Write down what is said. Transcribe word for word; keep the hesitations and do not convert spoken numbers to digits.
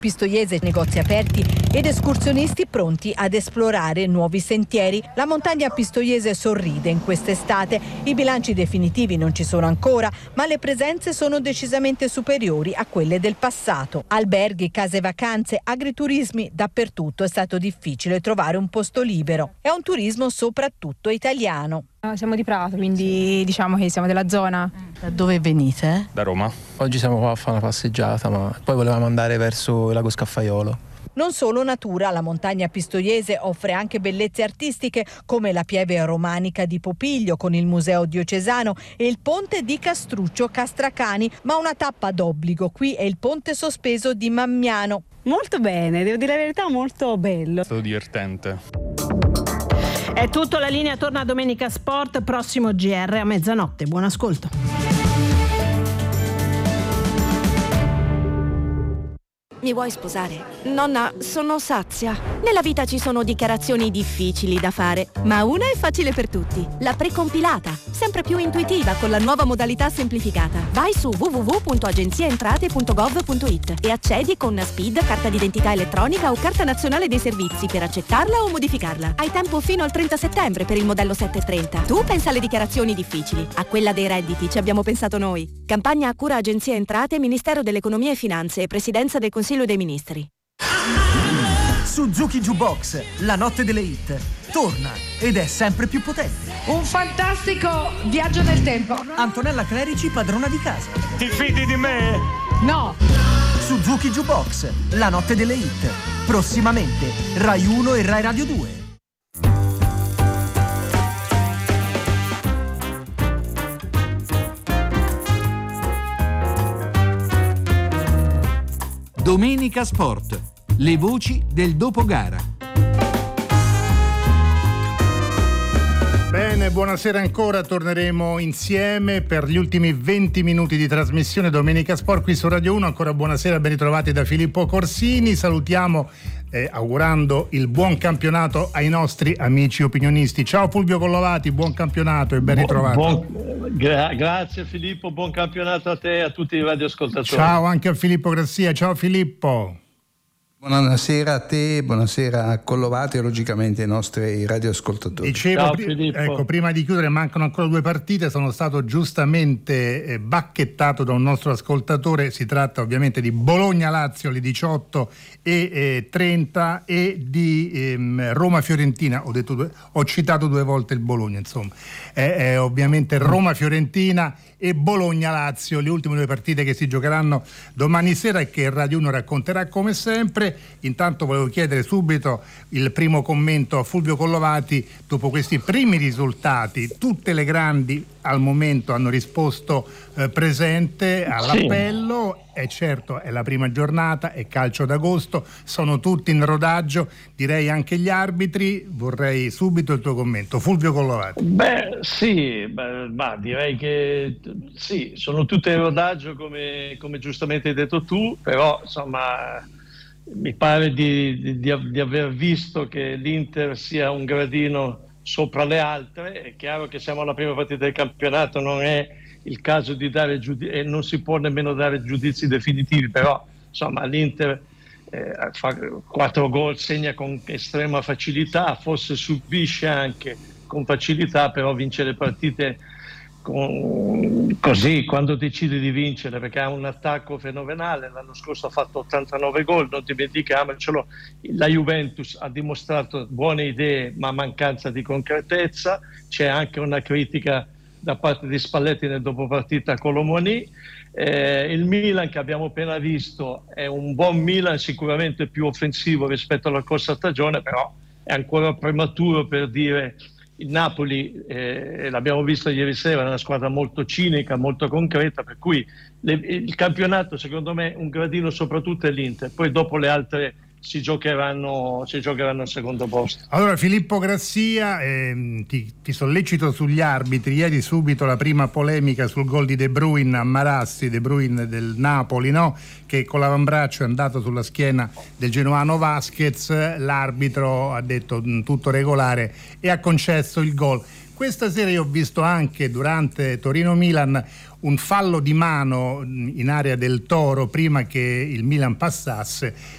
Pistoiese, negozi aperti ed escursionisti pronti ad esplorare nuovi sentieri. La montagna pistoiese sorride in quest'estate. I bilanci definitivi non ci sono ancora, ma le presenze sono decisamente superiori a quelle del passato. Alberghi, case vacanze, agriturismi, dappertutto è stato difficile trovare un posto libero. È un turismo soprattutto italiano. Siamo di Prato, quindi diciamo che siamo della zona. Da dove venite? Da Roma. Oggi siamo qua a fare una passeggiata, ma poi volevamo andare verso il lago Scaffaiolo. Non solo natura, la montagna pistoiese offre anche bellezze artistiche come la pieve romanica di Popiglio con il Museo Diocesano e il ponte di Castruccio Castracani, ma una tappa d'obbligo qui è il ponte sospeso di Mammiano. Molto bene, devo dire la verità, molto bello. È stato divertente. È tutto, la linea torna a Domenica Sport, prossimo G R a mezzanotte. Buon ascolto. Mi vuoi sposare? Nonna, sono sazia. Nella vita ci sono dichiarazioni difficili da fare, ma una è facile per tutti. La precompilata, sempre più intuitiva con la nuova modalità semplificata. Vai su w w w punto agenziaentrate punto gov punto i t e accedi con SPID, carta d'identità elettronica o carta nazionale dei servizi per accettarla o modificarla. Hai tempo fino al trenta settembre per il modello settecentotrenta. Tu pensa alle dichiarazioni difficili, a quella dei redditi ci abbiamo pensato noi. Campagna a cura Agenzia Entrate, Ministero dell'Economia e Finanze e Presidenza del Consiglio dei Ministri. Suzuki Jukebox, la notte delle hit, torna ed è sempre più potente. Un fantastico viaggio nel tempo. Antonella Clerici, padrona di casa. Ti fidi di me? No. Suzuki Jukebox, la notte delle hit, prossimamente Rai uno e Rai Radio due. Domenica Sport, le voci del dopogara. Bene, buonasera ancora, torneremo insieme per gli ultimi venti minuti di trasmissione Domenica Sport qui su Radio uno. Ancora buonasera, ben ritrovati da Filippo Corsini. Salutiamo eh, augurando il buon campionato ai nostri amici opinionisti. Ciao Fulvio Collovati, buon campionato e ben ritrovato. Buon, buon, gra- grazie Filippo, buon campionato a te e a tutti i radioascoltatori. Ciao anche a Filippo Grassia, ciao Filippo. Buonasera a te, buonasera a Collovati e logicamente ai nostri radioascoltatori. Dicevo, Ciao, pri- ecco, prima di chiudere, mancano ancora due partite, sono stato giustamente eh, bacchettato da un nostro ascoltatore, si tratta ovviamente di Bologna-Lazio alle diciotto e trenta e di ehm, Roma-Fiorentina, ho, detto due, ho citato due volte il Bologna, insomma, è, è ovviamente Roma-Fiorentina e Bologna-Lazio, le ultime due partite che si giocheranno domani sera e che Radio uno racconterà come sempre. Intanto volevo chiedere subito il primo commento a Fulvio Collovati dopo questi primi risultati. Tutte le grandi al momento hanno risposto eh, presente all'appello. Sì. E certo, è la prima giornata, è calcio d'agosto, sono tutti in rodaggio, direi anche gli arbitri. Vorrei subito il tuo commento, Fulvio Collovati. Beh sì, beh, bah, direi che sì, sono tutte in rodaggio come, come giustamente hai detto tu, però insomma mi pare di, di, di aver visto che l'Inter sia un gradino sopra le altre. È chiaro che siamo alla prima partita del campionato, non è il caso di dare giudizi e non si può nemmeno dare giudizi definitivi, però insomma l'Inter eh, fa quattro gol, segna con estrema facilità, forse subisce anche con facilità, però vince le partite con, così quando decide di vincere, perché ha un attacco fenomenale. L'anno scorso ha fatto ottantanove gol, non dimentichiamocelo. La Juventus ha dimostrato buone idee ma mancanza di concretezza. C'è anche una critica da parte di Spalletti nel dopopartita a Colomoni. Eh, il Milan che abbiamo appena visto è un buon Milan, sicuramente più offensivo rispetto alla corsa stagione, però è ancora prematuro per dire. Il Napoli, eh, l'abbiamo visto ieri sera, è una squadra molto cinica, molto concreta, per cui le, il campionato secondo me un gradino soprattutto è l'Inter, poi dopo le altre si giocheranno, si giocheranno al secondo posto. Allora Filippo Grassia, ehm, ti, ti sollecito sugli arbitri. Ieri subito la prima polemica sul gol di De Bruyne a Marassi, De Bruyne del Napoli, no? Che con l'avambraccio è andato sulla schiena del genuano Vasquez. L'arbitro ha detto tutto regolare e ha concesso il gol. Questa sera io ho visto anche durante Torino-Milan un fallo di mano in area del Toro prima che il Milan passasse.